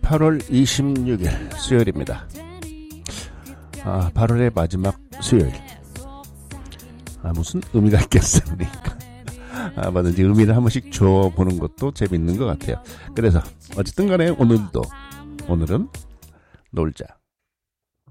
8월 26일 수요일입니다. 8월의 마지막 수요일. 무슨 의미가 있겠습니까? 뭐든지 의미를 한 번씩 줘보는 것도 재밌는 것 같아요. 그래서 어쨌든 간에 오늘은 놀자.